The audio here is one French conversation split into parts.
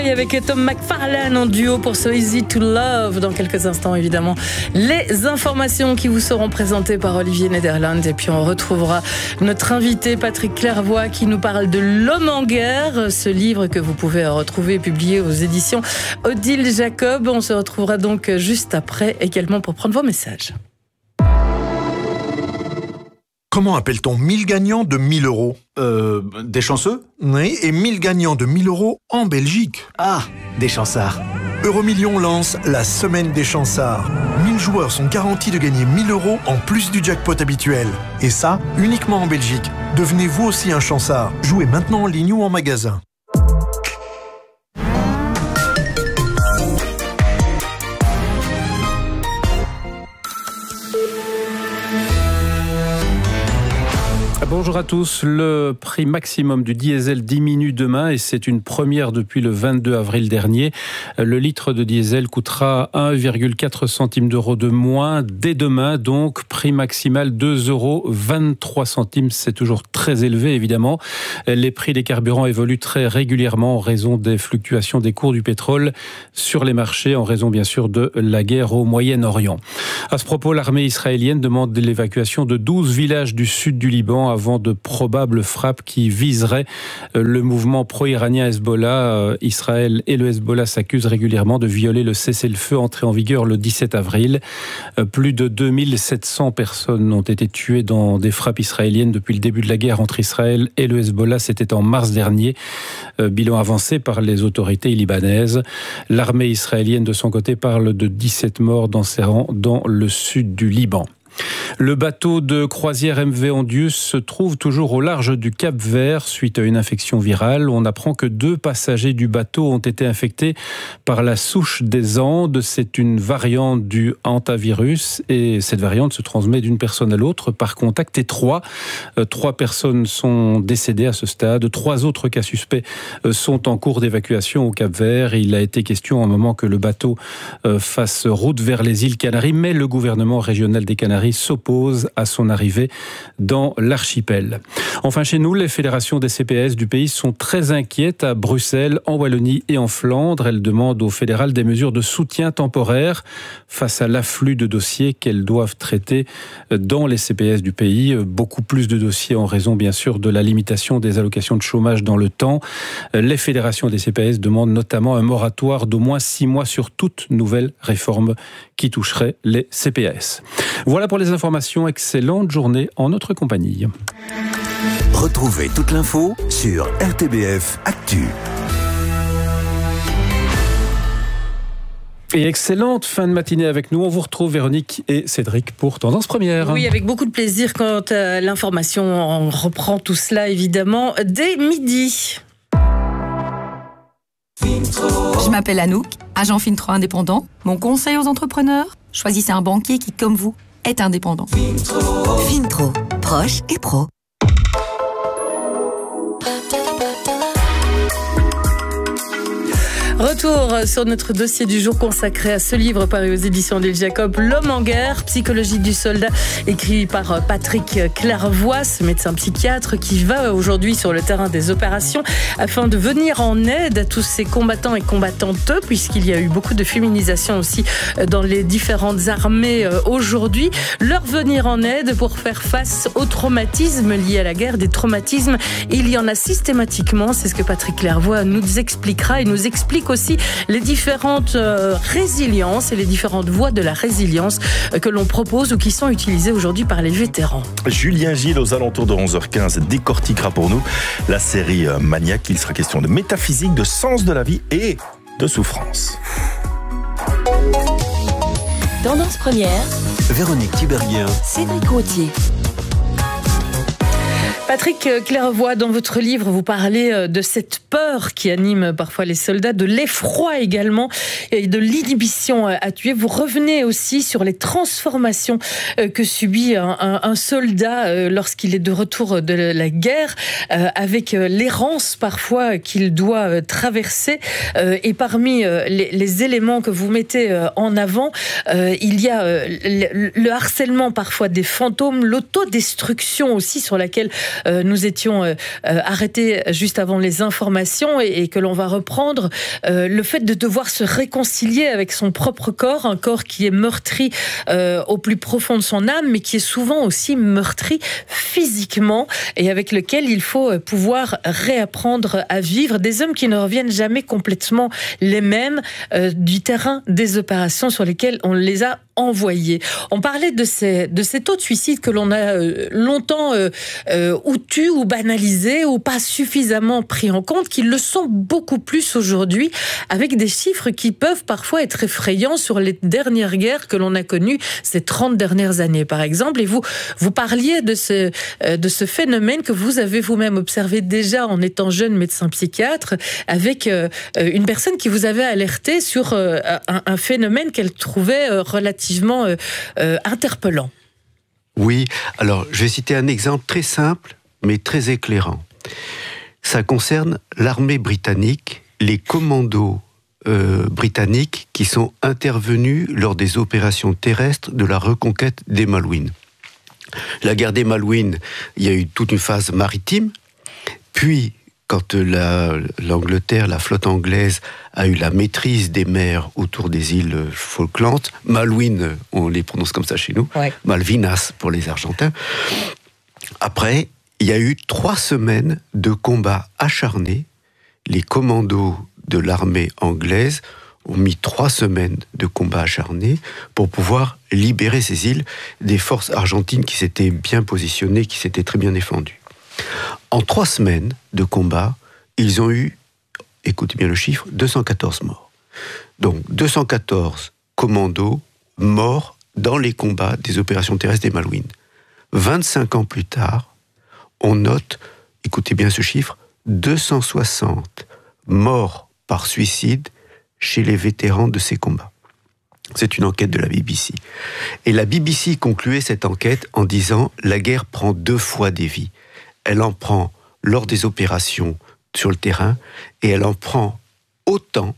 Et avec Tom McFarlane en duo pour So Easy to Love. Dans quelques instants, évidemment, les informations qui vous seront présentées par Olivier Nederland. Et puis on retrouvera notre invité Patrick Clairvoy qui nous parle de L'Homme en guerre, ce livre que vous pouvez retrouver publié aux éditions Odile Jacob. On se retrouvera donc juste après également pour prendre vos messages. Comment appelle-t-on 1000 gagnants de 1000 euros ? Des chanceux ? Oui, et 1000 gagnants de 1000 euros en Belgique. Ah, des chansards. Euromillions lance la semaine des chansards. 1000 joueurs sont garantis de gagner 1000 euros en plus du jackpot habituel. Et ça, uniquement en Belgique. Devenez vous aussi un chansard. Jouez maintenant en ligne ou en magasin. Bonjour à tous. Le prix maximum du diesel diminue demain et c'est une première depuis le 22 avril dernier. Le litre de diesel coûtera 1,4 centimes d'euros de moins dès demain. Donc, prix maximal 2,23 €. C'est toujours très élevé, évidemment. Les prix des carburants évoluent très régulièrement en raison des fluctuations des cours du pétrole sur les marchés, en raison, bien sûr, de la guerre au Moyen-Orient. À ce propos, l'armée israélienne demande l'évacuation de 12 villages du sud du Liban avant de probables frappes qui viseraient le mouvement pro-iranien Hezbollah. Israël et le Hezbollah s'accusent régulièrement de violer le cessez-le-feu entré en vigueur le 17 avril. Plus de 2700 personnes ont été tuées dans des frappes israéliennes depuis le début de la guerre entre Israël et le Hezbollah. C'était en mars dernier. Bilan avancé par les autorités libanaises. L'armée israélienne, de son côté, parle de 17 morts dans ses rangs dans le sud du Liban. Le bateau de croisière MV Ondius se trouve toujours au large du Cap-Vert suite à une infection virale. On apprend que 2 passagers du bateau ont été infectés par la souche des Andes. C'est une variante du hantavirus et cette variante se transmet d'une personne à l'autre par contact étroit. 3 personnes sont décédées à ce stade. 3 autres cas suspects sont en cours d'évacuation au Cap-Vert. Il a été question à un moment que le bateau fasse route vers les îles Canaries, mais le gouvernement régional des Canaries s'oppose à son arrivée dans l'archipel. Enfin, chez nous, les fédérations des CPS du pays sont très inquiètes à Bruxelles, en Wallonie et en Flandre. Elles demandent au fédéral des mesures de soutien temporaire face à l'afflux de dossiers qu'elles doivent traiter dans les CPS du pays. Beaucoup plus de dossiers en raison, bien sûr, de la limitation des allocations de chômage dans le temps. Les fédérations des CPS demandent notamment un moratoire d'au moins 6 mois sur toute nouvelle réforme qui toucherait les CPS. Voilà pour les informations. Excellente journée en notre compagnie. Retrouvez toute l'info sur RTBF Actu. Et excellente fin de matinée avec nous. On vous retrouve Véronique et Cédric pour Tendance Première. Oui, avec beaucoup de plaisir quand l'information, on reprend tout cela évidemment dès midi. Je m'appelle Anouk, agent Fintro indépendant. Mon conseil aux entrepreneurs, choisissez un banquier qui, comme vous, est indépendant. Fintro, proche et pro. Retour sur notre dossier du jour consacré à ce livre paru aux éditions Odile Jacob, L'Homme en guerre, psychologie du soldat, écrit par Patrick Clairvoy, ce médecin psychiatre qui va aujourd'hui sur le terrain des opérations afin de venir en aide à tous ces combattants et combattantes, puisqu'il y a eu beaucoup de féminisation aussi dans les différentes armées aujourd'hui. Leur venir en aide pour faire face aux traumatismes liés à la guerre. Des traumatismes, il y en a systématiquement, c'est ce que Patrick Clairvoy nous expliquera et nous explique aussi les différentes résiliences et les différentes voies de la résilience que l'on propose ou qui sont utilisées aujourd'hui par les vétérans. Julien Gilles, aux alentours de 11h15, décortiquera pour nous la série Maniaque. Il sera question de métaphysique, de sens de la vie et de souffrance. Tendance Première, Véronique Tiberghien, Cédric Routier. Patrick Clairvoy, dans votre livre, vous parlez de cette peur qui anime parfois les soldats, de l'effroi également et de l'inhibition à tuer. Vous revenez aussi sur les transformations que subit un soldat lorsqu'il est de retour de la guerre, avec l'errance parfois qu'il doit traverser. Et parmi les éléments que vous mettez en avant, il y a le harcèlement parfois des fantômes, l'autodestruction aussi sur laquelle Nous étions arrêtés juste avant les informations et que l'on va reprendre. Le fait de devoir se réconcilier avec son propre corps, un corps qui est meurtri au plus profond de son âme, mais qui est souvent aussi meurtri physiquement et avec lequel il faut pouvoir réapprendre à vivre. Des hommes qui ne reviennent jamais complètement les mêmes du terrain des opérations sur lesquelles on les a envoyés. On parlait de ces taux de suicide que l'on a longtemps ou tués ou banalisés ou pas suffisamment pris en compte, qu'ils le sont beaucoup plus aujourd'hui, avec des chiffres qui peuvent parfois être effrayants sur les dernières guerres que l'on a connues ces 30 dernières années, par exemple. Et vous parliez de ce phénomène que vous avez vous-même observé déjà en étant jeune médecin psychiatre, avec une personne qui vous avait alerté sur un phénomène qu'elle trouvait relativement interpellant. Oui, alors je vais citer un exemple très simple, mais très éclairant. Ça concerne l'armée britannique, les commandos britanniques qui sont intervenus lors des opérations terrestres de la reconquête des Malouines. La guerre des Malouines, il y a eu toute une phase maritime, puis quand l'Angleterre, la flotte anglaise a eu la maîtrise des mers autour des îles Falkland, Malouines, on les prononce comme ça chez nous, ouais. Malvinas pour les Argentins. Après, il y a eu 3 semaines de combats acharnés. Les commandos de l'armée anglaise ont mis 3 semaines de combats acharnés pour pouvoir libérer ces îles des forces argentines qui s'étaient bien positionnées, qui s'étaient très bien défendues. En 3 semaines de combat, ils ont eu, écoutez bien le chiffre, 214 morts. Donc 214 commandos morts dans les combats des opérations terrestres des Malouines. 25 ans plus tard, on note, écoutez bien ce chiffre, 260 morts par suicide chez les vétérans de ces combats. C'est une enquête de la BBC. Et la BBC concluait cette enquête en disant « La guerre prend 2 fois des vies. Elle en prend lors des opérations sur le terrain et elle en prend autant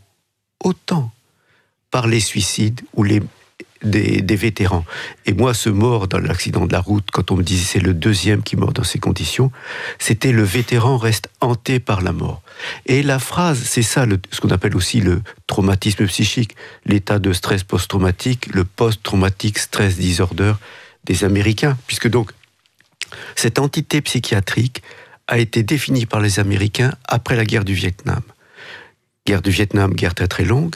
par les suicides ou des vétérans. » Et moi, ce mort dans l'accident de la route, quand on me disait c'est le 2e qui meurt dans ces conditions, c'était le vétéran reste hanté par la mort. Et la phrase, c'est ça, ce qu'on appelle aussi le traumatisme psychique, l'état de stress post-traumatique, le post-traumatic stress disorder des Américains, puisque donc cette entité psychiatrique a été définie par les Américains après la guerre du Vietnam. Guerre du Vietnam, guerre très très longue,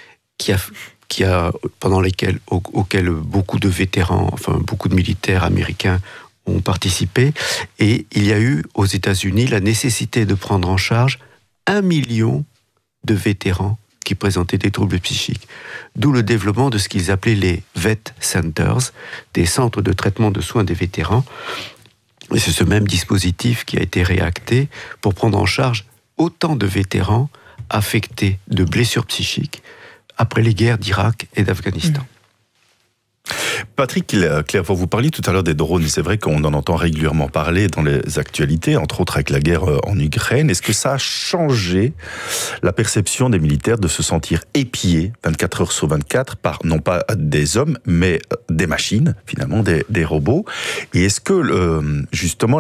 pendant auquel beaucoup de vétérans, enfin beaucoup de militaires américains ont participé. Et il y a eu aux États-Unis la nécessité de prendre en charge 1 million de vétérans qui présentaient des troubles psychiques. D'où le développement de ce qu'ils appelaient les Vet Centers, des centres de traitement de soins des vétérans. Et c'est ce même dispositif qui a été réacté pour prendre en charge autant de vétérans affectés de blessures psychiques après les guerres d'Irak et d'Afghanistan. Patrick Clairvaux, vous parliez tout à l'heure des drones. C'est vrai qu'on en entend régulièrement parler dans les actualités, entre autres avec la guerre en Ukraine. Est-ce que ça a changé la perception des militaires de se sentir épiés 24 heures sur 24 par non pas des hommes, mais des machines, finalement, des robots? Et est-ce que justement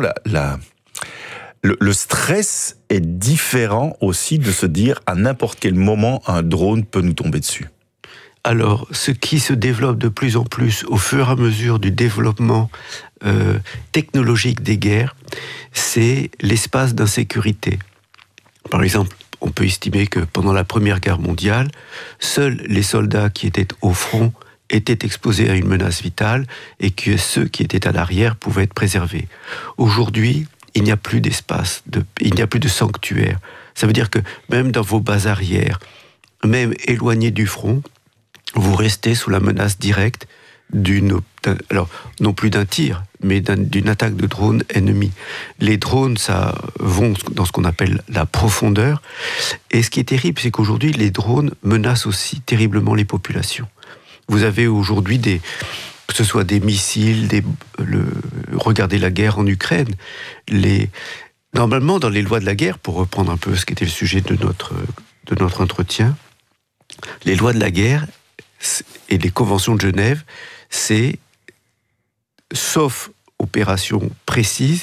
le stress est différent aussi de se dire à n'importe quel moment un drone peut nous tomber dessus? Alors, ce qui se développe de plus en plus au fur et à mesure du développement technologique des guerres, c'est l'espace d'insécurité. Par exemple, on peut estimer que pendant la Première Guerre mondiale, seuls les soldats qui étaient au front étaient exposés à une menace vitale et que ceux qui étaient à l'arrière pouvaient être préservés. Aujourd'hui, il n'y a plus d'espace, il n'y a plus de sanctuaire. Ça veut dire que même dans vos bases arrières, même éloignés du front, vous restez sous la menace directe alors non plus d'un tir, mais d'une attaque de drone ennemi. Les drones, ça vont dans ce qu'on appelle la profondeur. Et ce qui est terrible, c'est qu'aujourd'hui, les drones menacent aussi terriblement les populations. Vous avez aujourd'hui que ce soit des missiles, regardez la guerre en Ukraine. Normalement, dans les lois de la guerre, pour reprendre un peu ce qui était le sujet de notre entretien, les lois de la guerre et les conventions de Genève, c'est, sauf opération précise,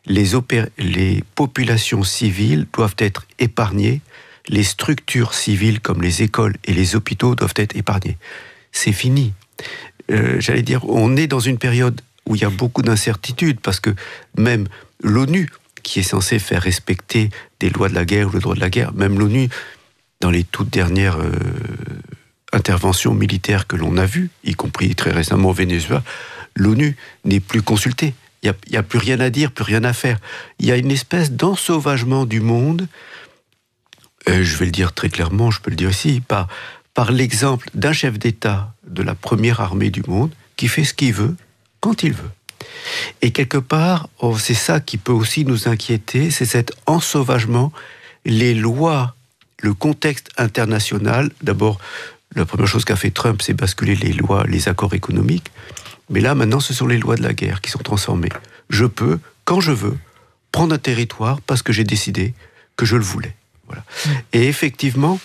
les populations civiles doivent être épargnées, les structures civiles comme les écoles et les hôpitaux doivent être épargnées. C'est fini. J'allais dire, on est dans une période où il y a beaucoup d'incertitudes, parce que même l'ONU, qui est censée faire respecter des lois de la guerre ou le droit de la guerre, même l'ONU, dans les toutes dernières interventions militaires que l'on a vues, y compris très récemment au Venezuela, l'ONU n'est plus consultée. Il n'y a plus rien à dire, plus rien à faire. Il y a une espèce d'ensauvagement du monde, je vais le dire très clairement, je peux le dire ici, par l'exemple d'un chef d'État de la première armée du monde qui fait ce qu'il veut, quand il veut. Et quelque part, c'est ça qui peut aussi nous inquiéter, c'est cet ensauvagement, les lois, le contexte international. D'abord, la première chose qu'a fait Trump, c'est basculer les lois, les accords économiques. Mais là, maintenant, ce sont les lois de la guerre qui sont transformées. Je peux, quand je veux, prendre un territoire parce que j'ai décidé que je le voulais. Voilà. Et effectivement,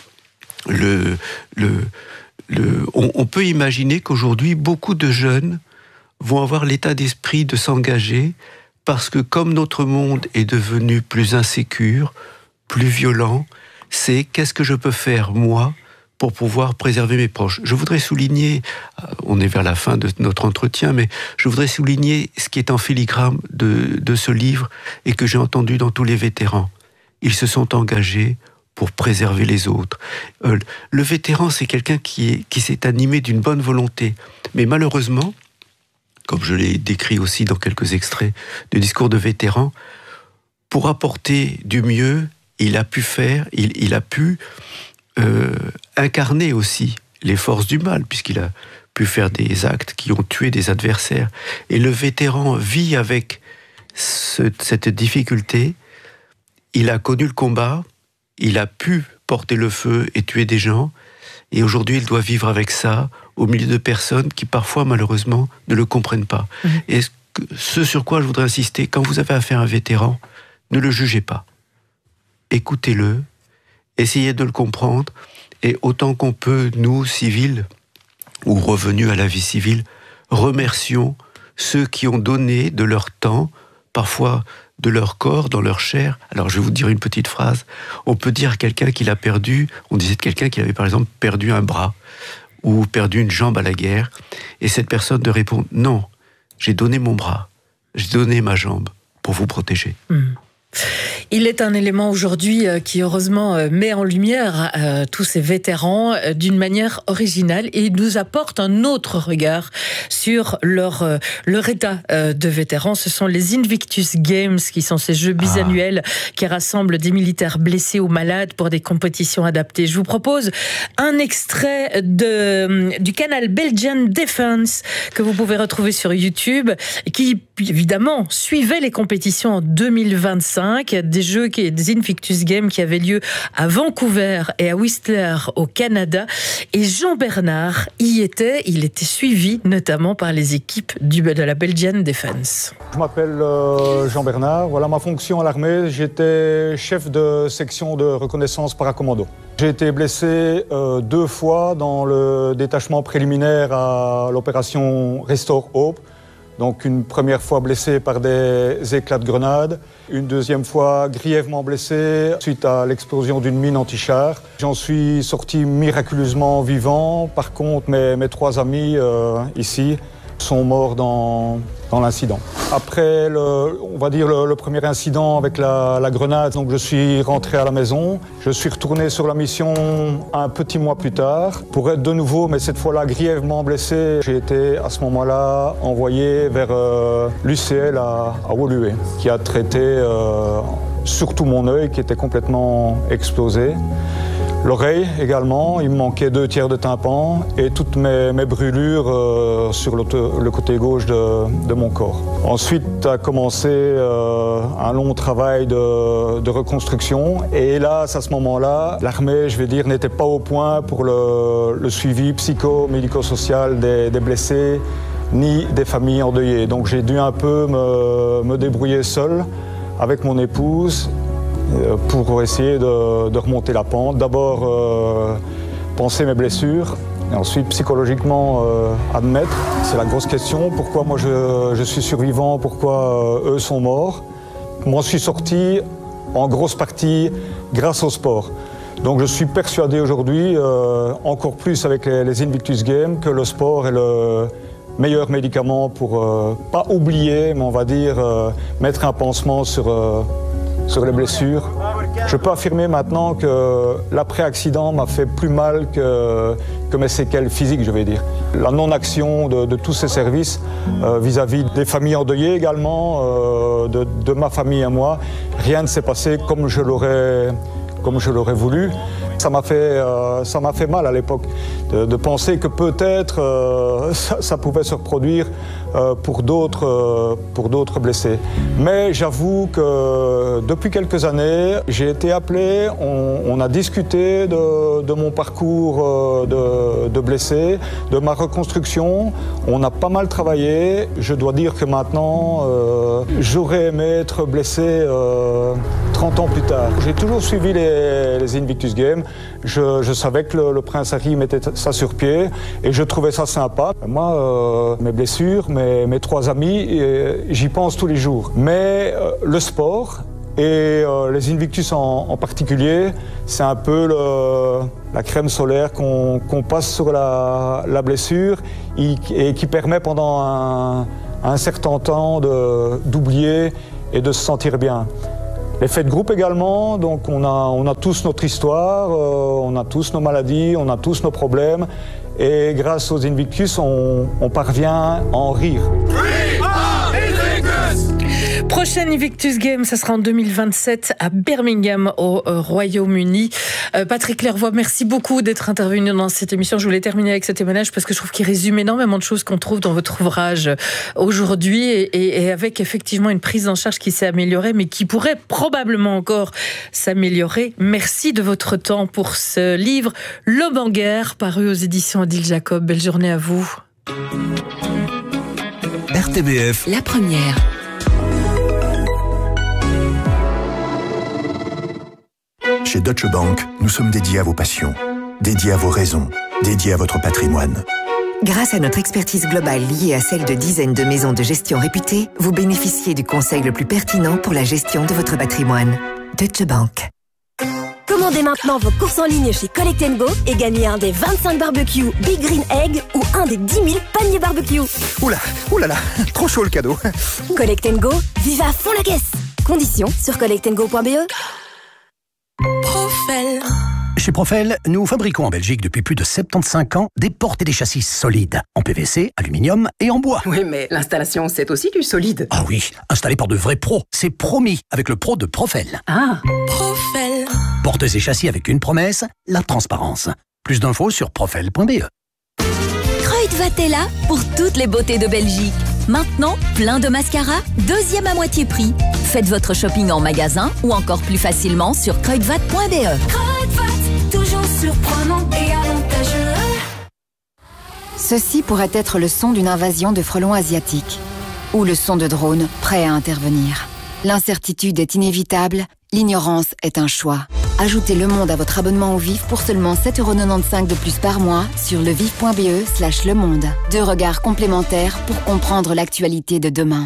on peut imaginer qu'aujourd'hui, beaucoup de jeunes vont avoir l'état d'esprit de s'engager parce que comme notre monde est devenu plus insécure, plus violent, c'est qu'est-ce que je peux faire, moi, pour pouvoir préserver mes proches. Je voudrais souligner, on est vers la fin de notre entretien, mais je voudrais souligner ce qui est en filigrane de ce livre et que j'ai entendu dans tous les vétérans. Ils se sont engagés pour préserver les autres. Le vétéran, c'est quelqu'un qui s'est animé d'une bonne volonté. Mais malheureusement, comme je l'ai décrit aussi dans quelques extraits du discours de vétéran, pour apporter du mieux, il a pu incarner aussi les forces du mal, puisqu'il a pu faire des actes qui ont tué des adversaires. Et le vétéran vit avec cette difficulté. Il a connu le combat, il a pu porter le feu et tuer des gens, et aujourd'hui il doit vivre avec ça, au milieu de personnes qui parfois malheureusement ne le comprennent pas. Et ce sur quoi je voudrais insister, quand vous avez affaire à un vétéran, ne le jugez pas. Écoutez-le, essayez de le comprendre, et autant qu'on peut, nous, civils, ou revenus à la vie civile, remercions ceux qui ont donné de leur temps, parfois de leur corps, dans leur chair. Alors je vais vous dire une petite phrase. On peut dire à quelqu'un qu'il a perdu, on disait de quelqu'un qui avait par exemple perdu un bras, ou perdu une jambe à la guerre, et cette personne de répondre « Non, j'ai donné mon bras, j'ai donné ma jambe pour vous protéger ». Il est un élément aujourd'hui qui heureusement met en lumière tous ces vétérans d'une manière originale et il nous apporte un autre regard sur leur état de vétérans. Ce sont les Invictus Games qui sont ces jeux bisannuels qui rassemblent des militaires blessés ou malades pour des compétitions adaptées. Je vous propose un extrait du canal Belgian Defense que vous pouvez retrouver sur YouTube qui évidemment suivait les compétitions en 2025. Des Invictus Games qui avaient lieu à Vancouver et à Whistler au Canada. Et Jean Bernard y était. Il était suivi notamment par les équipes de la Belgian Defense. Je m'appelle Jean Bernard. Voilà ma fonction à l'armée. J'étais chef de section de reconnaissance paracommando. J'ai été blessé 2 fois dans le détachement préliminaire à l'opération Restore Hope. Donc une première fois blessé par des éclats de grenade, une deuxième fois grièvement blessé suite à l'explosion d'une mine anti-char. J'en suis sorti miraculeusement vivant. Par contre, mes 3 amis ici sont morts dans l'incident. Après, on va dire le premier incident avec la grenade, donc je suis rentré à la maison. Je suis retourné sur la mission un petit mois plus tard pour être de nouveau, mais cette fois-là grièvement blessé. J'ai été à ce moment-là envoyé vers l'UCL à Woluwe, qui a traité surtout mon œil qui était complètement explosé. L'oreille également, il me manquait 2 tiers de tympan et toutes mes brûlures sur le côté gauche de mon corps. Ensuite a commencé un long travail de reconstruction et hélas à ce moment-là, l'armée, je vais dire, n'était pas au point pour le suivi psycho-médico-social des blessés ni des familles endeuillées. Donc j'ai dû un peu me débrouiller seul avec mon épouse pour essayer de remonter la pente. D'abord, penser mes blessures, et ensuite psychologiquement admettre. C'est la grosse question, pourquoi moi je suis survivant, pourquoi eux sont morts. m'en suis sorti en grosse partie grâce au sport. Donc je suis persuadé aujourd'hui, encore plus avec les Invictus Games, que le sport est le meilleur médicament pour pas oublier, mais on va dire mettre un pansement sur les blessures. Je peux affirmer maintenant que l'après-accident m'a fait plus mal que mes séquelles physiques, je vais dire. La non-action de tous ces services vis-à-vis des familles endeuillées également, de ma famille et moi, rien ne s'est passé comme je l'aurais voulu. Ça m'a fait mal à l'époque de penser que peut-être ça pouvait se reproduire pour d'autres blessés. Mais j'avoue que depuis quelques années, j'ai été appelé, on a discuté de mon parcours de blessé, de ma reconstruction. On a pas mal travaillé. Je dois dire que maintenant, j'aurais aimé être blessé 30 ans plus tard. J'ai toujours suivi les Invictus Games. Je savais que le Prince Harry mettait ça sur pied et je trouvais ça sympa. Moi, mes blessures, mes 3 amis, j'y pense tous les jours. Mais le sport et les Invictus en particulier, c'est un peu la crème solaire qu'on passe sur la blessure et qui permet pendant un certain temps d'oublier et de se sentir bien. L'effet de groupe également, donc on a tous notre histoire, on a tous nos maladies, on a tous nos problèmes et grâce aux Invictus, on parvient à en rire. Prochaine Invictus Game, ça sera en 2027 à Birmingham au Royaume-Uni. Patrick Clairvoy, merci beaucoup d'être intervenu dans cette émission. Je voulais terminer avec ce témoignage parce que je trouve qu'il résume énormément de choses qu'on trouve dans votre ouvrage aujourd'hui et avec effectivement une prise en charge qui s'est améliorée mais qui pourrait probablement encore s'améliorer. Merci de votre temps pour ce livre L'homme en guerre, paru aux éditions Odile Jacob. Belle journée à vous. RTBF, la première. Chez Deutsche Bank, nous sommes dédiés à vos passions, dédiés à vos raisons, dédiés à votre patrimoine. Grâce à notre expertise globale liée à celle de dizaines de maisons de gestion réputées, vous bénéficiez du conseil le plus pertinent pour la gestion de votre patrimoine. Deutsche Bank. Commandez maintenant vos courses en ligne chez Collect & Go et gagnez un des 25 barbecues Big Green Egg ou un des 10 000 paniers barbecue. Oulala, trop chaud le cadeau. Collect & Go, vivez à fond la caisse. Conditions sur collectandgo.be. Profel. Chez Profel, nous fabriquons en Belgique depuis plus de 75 ans des portes et des châssis solides, en PVC, aluminium et en bois. Oui, mais l'installation, c'est aussi du solide. Ah oui, installé par de vrais pros, c'est promis, avec le pro de Profel. Ah, Profel. Portes et châssis avec une promesse, la transparence. Plus d'infos sur profel.be. Kruidvat est là pour toutes les beautés de Belgique. Maintenant, plein de mascaras, deuxième à moitié prix. Faites votre shopping en magasin ou encore plus facilement sur kruidvat.be. Kruidvat, toujours surprenant et avantageux. Ceci pourrait être le son d'une invasion de frelons asiatiques ou le son de drones prêts à intervenir. L'incertitude est inévitable, l'ignorance est un choix. Ajoutez Le Monde à votre abonnement au VIF pour seulement 7,95€ de plus par mois sur levif.be/Le Monde. 2 regards complémentaires pour comprendre l'actualité de demain.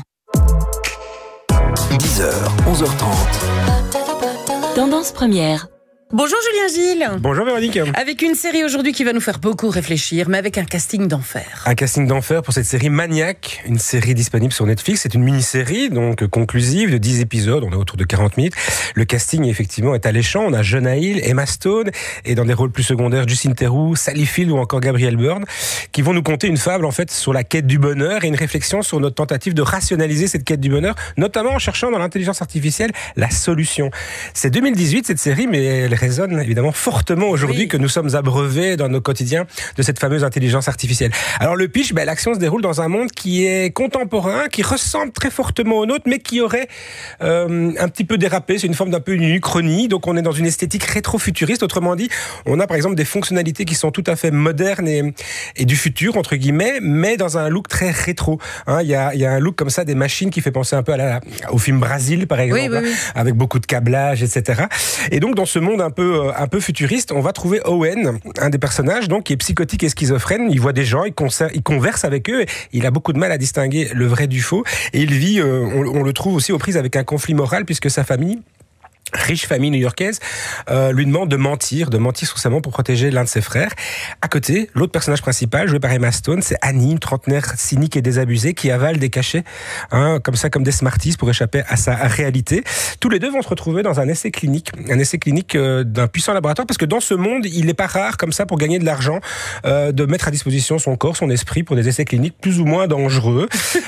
10h, 11h30. Tendance première. Bonjour Julien Gilles. Bonjour Véronique. Avec une série aujourd'hui qui va nous faire beaucoup réfléchir, mais avec un casting d'enfer. Un casting d'enfer pour cette série Maniac, une série disponible sur Netflix. C'est une mini-série, donc conclusive, de 10 épisodes, on est autour de 40 minutes. Le casting, effectivement, est alléchant. On a Jonah Hill, Emma Stone, et dans des rôles plus secondaires, Justin Theroux, Sally Field ou encore Gabriel Byrne, qui vont nous conter une fable, en fait, sur la quête du bonheur et une réflexion sur notre tentative de rationaliser cette quête du bonheur, notamment en cherchant dans l'intelligence artificielle la solution. C'est 2018, cette série, mais elle résonne évidemment fortement aujourd'hui que nous sommes abreuvés dans nos quotidiens de cette fameuse intelligence artificielle. Alors le pitch, l'action se déroule dans un monde qui est contemporain, qui ressemble très fortement au nôtre, mais qui aurait un petit peu dérapé. C'est une forme d'un peu une uchronie, donc on est dans une esthétique rétro-futuriste. Autrement dit, on a par exemple des fonctionnalités qui sont tout à fait modernes et du futur, entre guillemets, mais dans un look très rétro. Il y a un look comme ça, des machines qui fait penser un peu au film Brasil, par exemple, avec beaucoup de câblage, etc. Et donc dans ce monde un peu futuriste, on va trouver Owen, un des personnages, donc, qui est psychotique et schizophrène. Il voit des gens, il converse avec eux, il a beaucoup de mal à distinguer le vrai du faux, et il vit, on le trouve aussi aux prises avec un conflit moral, puisque sa famille, riche famille new-yorkaise, lui demande de mentir sur sa mort pour protéger l'un de ses frères. À côté, l'autre personnage principal, joué par Emma Stone, c'est Annie, une trentenaire cynique et désabusée qui avale des cachets, comme des Smarties pour échapper à sa réalité. Tous les deux vont se retrouver dans un essai clinique d'un puissant laboratoire, parce que dans ce monde, il n'est pas rare, comme ça, pour gagner de l'argent, de mettre à disposition son corps, son esprit pour des essais cliniques plus ou moins dangereux.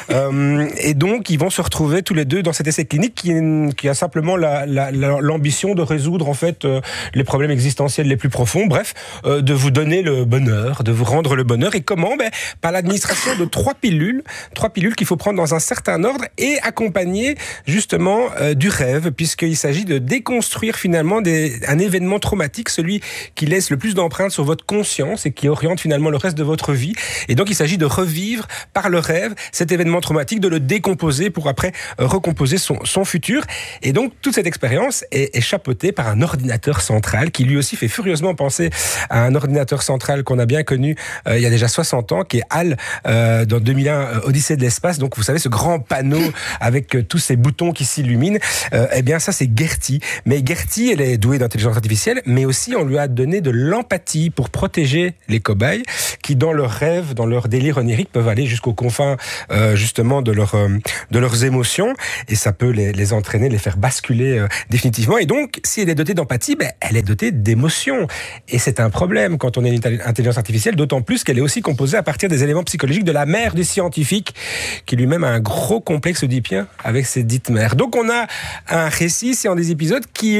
Et donc, ils vont se retrouver tous les deux dans cet essai clinique qui a simplement l'ambition de résoudre en fait les problèmes existentiels les plus profonds, bref, de vous donner le bonheur, de vous rendre le bonheur. Et comment ? Par l'administration de 3 pilules qu'il faut prendre dans un certain ordre et accompagner justement du rêve, puisqu'il s'agit de déconstruire finalement un événement traumatique, celui qui laisse le plus d'empreintes sur votre conscience et qui oriente finalement le reste de votre vie. Et donc il s'agit de revivre par le rêve cet événement traumatique, de le décomposer pour après recomposer son futur. Et donc toute cette expérience est chapeautée par un ordinateur central qui lui aussi fait furieusement penser à un ordinateur central qu'on a bien connu il y a déjà 60 ans, qui est HAL dans 2001 Odyssée de l'espace. Donc vous savez, ce grand panneau avec tous ces boutons qui s'illuminent, eh bien ça c'est Gertie. Mais Gertie, elle est douée d'intelligence artificielle, mais aussi on lui a donné de l'empathie pour protéger les cobayes qui dans leurs rêves, dans leur délire onirique peuvent aller jusqu'aux confins justement de leurs émotions, et ça peut les entraîner, les faire basculer définitivement. Et donc, si elle est dotée d'empathie, elle est dotée d'émotions. Et c'est un problème quand on a une intelligence artificielle, d'autant plus qu'elle est aussi composée à partir des éléments psychologiques de la mère du scientifique, qui lui-même a un gros complexe oedipien avec ses dites mères. Donc, on a un récit, c'est en des épisodes qui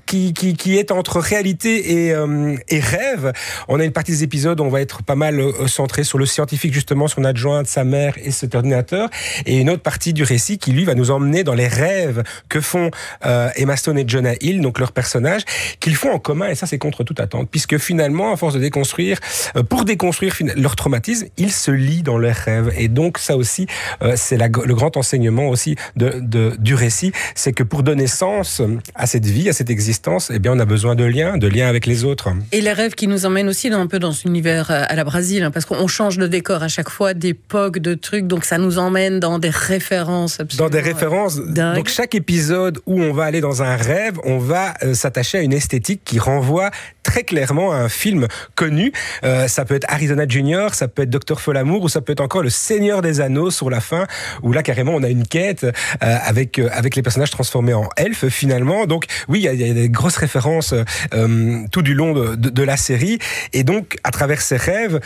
est entre réalité et rêve. On a une partie des épisodes où on va être pas mal centré sur le scientifique, justement, son adjointe, sa mère et cet ordinateur. Et une autre partie du récit qui, lui, va nous emmener dans les rêves que font Emma Stone et Jonah Hill, donc leurs personnages, qu'ils font en commun, et ça c'est contre toute attente, puisque finalement, à force de déconstruire, pour déconstruire leur traumatisme, ils se lient dans leurs rêves. Et donc ça aussi, c'est le grand enseignement aussi du récit, c'est que pour donner sens à cette vie, à cette existence, eh bien on a besoin de liens avec les autres. Et les rêves qui nous emmènent aussi un peu dans un univers à la Brésil, parce qu'on change de décor à chaque fois, d'époque, de trucs, donc ça nous emmène dans des références absolument. Dans des références, donc chaque épisode où on va aller dans un rêve, on va s'attacher à une esthétique qui renvoie très clairement à un film connu. Ça peut être Arizona Junior, ça peut être Dr. Folamour, ou ça peut être encore Le Seigneur des Anneaux sur la fin, où là carrément on a une quête avec les personnages transformés en elfes finalement. Donc oui, il y a des grosses références tout du long de la série. Et donc à travers ces rêves,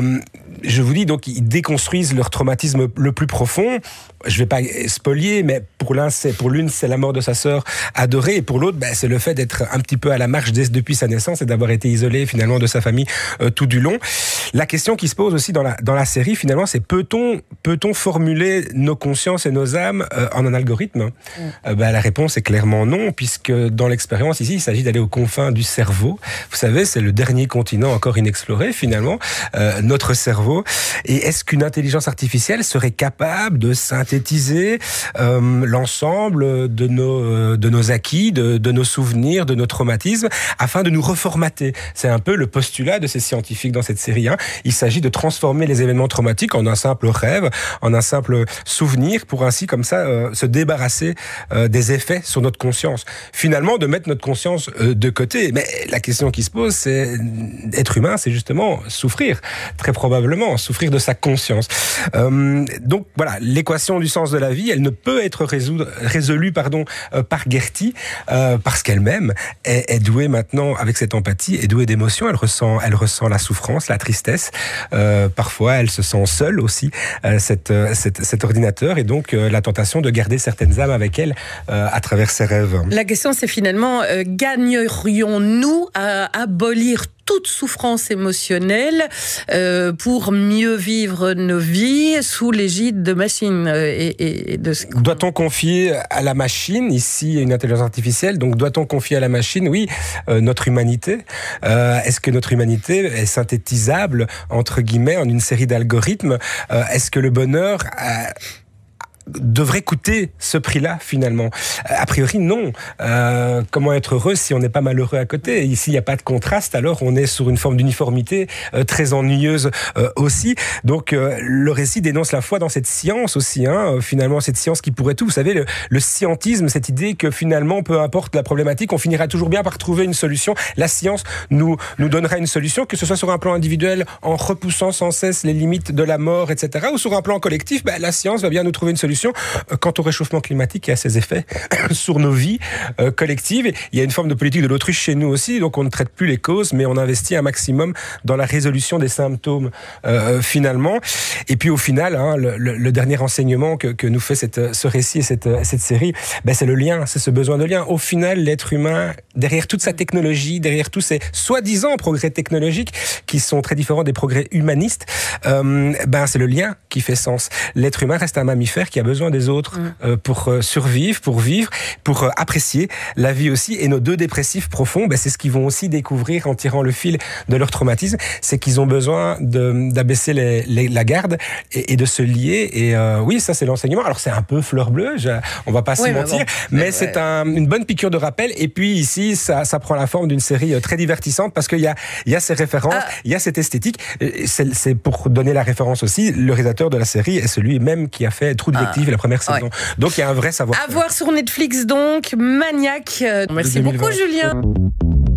je vous dis, donc ils déconstruisent leur traumatisme le plus profond. Je vais pas spolier, mais pour l'une, c'est la mort de sa sœur adorée, et pour l'autre, c'est le fait d'être un petit peu à la marge depuis sa naissance et d'avoir été isolé finalement de sa famille tout du long. La question qui se pose aussi dans la série, finalement, c'est peut-on formuler nos consciences et nos âmes en un algorithme ? La réponse est clairement non, puisque dans l'expérience ici, il s'agit d'aller aux confins du cerveau. Vous savez, c'est le dernier continent encore inexploré finalement, notre cerveau. Et est-ce qu'une intelligence artificielle serait capable de synthétiser l'ensemble de nos acquis, de nos souvenirs, de nos traumatismes, afin de nous reformater? C'est un peu le postulat de ces scientifiques dans cette série. Il s'agit de transformer les événements traumatiques en un simple rêve, en un simple souvenir, pour ainsi comme ça se débarrasser des effets sur notre conscience. Finalement, de mettre notre conscience de côté. Mais la question qui se pose, c'est être humain, c'est justement souffrir, très probablement, souffrir de sa conscience. Donc voilà, l'équation du sens de la vie, elle ne peut être résolue par Gertie, parce qu'elle-même est douée maintenant avec cette empathie, est douée d'émotions. Elle ressent la souffrance, la tristesse. Parfois, elle se sent seule aussi, cet ordinateur, et donc la tentation de garder certaines âmes avec elle à travers ses rêves. La question, c'est finalement, gagnerions-nous à abolir toute souffrance émotionnelle pour mieux vivre nos vies sous l'égide de machines Doit-on confier à la machine, ici une intelligence artificielle, donc doit-on confier à la machine, oui, notre humanité? Est-ce que notre humanité est synthétisable, entre guillemets, en une série d'algorithmes? Est-ce que le bonheur devrait coûter ce prix-là finalement. A priori non. Comment être heureux si on n'est pas malheureux à côté? Ici il n'y a pas de contraste, alors on est sur une forme d'uniformité très ennuyeuse aussi. Donc le récit dénonce la foi dans cette science aussi, finalement cette science qui pourrait tout. Vous savez, le scientisme, cette idée que finalement peu importe la problématique, on finira toujours bien par trouver une solution. La science nous donnera une solution, que ce soit sur un plan individuel en repoussant sans cesse les limites de la mort, etc., ou sur un plan collectif, la science va bien nous trouver une solution quant au réchauffement climatique et à ses effets sur nos vies collectives. Et il y a une forme de politique de l'autruche chez nous aussi, donc on ne traite plus les causes, mais on investit un maximum dans la résolution des symptômes finalement. Et puis au final, le dernier enseignement que nous fait ce récit et cette série, c'est le lien, c'est ce besoin de lien. Au final, l'être humain, derrière toute sa technologie, derrière tous ces soi-disant progrès technologiques qui sont très différents des progrès humanistes, c'est le lien qui fait sens. L'être humain reste un mammifère qui a besoin des autres pour survivre, pour vivre, pour apprécier la vie aussi. Et nos deux dépressifs profonds, c'est ce qu'ils vont aussi découvrir en tirant le fil de leur traumatisme, c'est qu'ils ont besoin d'abaisser la garde et de se lier. Et oui, ça c'est l'enseignement. Alors c'est un peu fleur bleue, on va pas se mentir, mais c'est une bonne piqûre de rappel. Et puis ici, ça prend la forme d'une série très divertissante parce qu'il y a ces références, il y a cette esthétique. C'est pour donner la référence aussi, le réalisateur de la série est celui même qui a fait True Detective la première saison. Donc il y a un vrai savoir. À voir sur Netflix donc, Maniac. Merci beaucoup Julien.